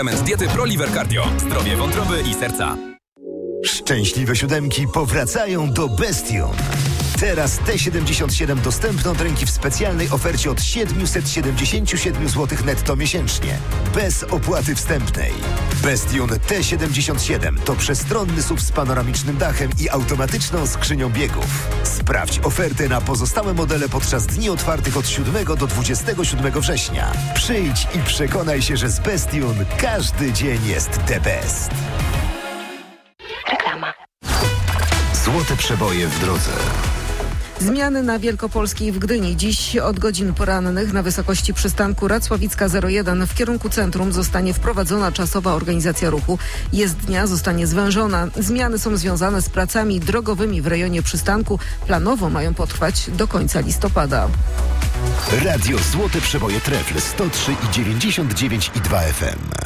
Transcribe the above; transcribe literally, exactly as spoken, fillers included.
Diety ProLiver Cardio. Zdrowie wątroby i serca. Szczęśliwe siódemki powracają do Bestion. Teraz T siedemdziesiąt siedem dostępne od ręki w specjalnej ofercie od siedemset siedemdziesiąt siedem złotych netto miesięcznie. Bez opłaty wstępnej. Bestion T siedemdziesiąt siedem to przestronny S U V z panoramicznym dachem i automatyczną skrzynią biegów. Sprawdź ofertę na pozostałe modele podczas dni otwartych od siódmego do dwudziestego siódmego września. Przyjdź i przekonaj się, że z Bestion każdy dzień jest the best. Reklama. Złote przeboje w drodze. Zmiany na Wielkopolskiej w Gdyni. Dziś od godzin porannych na wysokości przystanku Racławicka zero jeden w kierunku centrum zostanie wprowadzona czasowa organizacja ruchu. Jezdnia zostanie zwężona. Zmiany są związane z pracami drogowymi w rejonie przystanku. Planowo mają potrwać do końca listopada. Radio Złote Przeboje Trefl sto trzy i dziewięćdziesiąt dziewięć i dwa F M.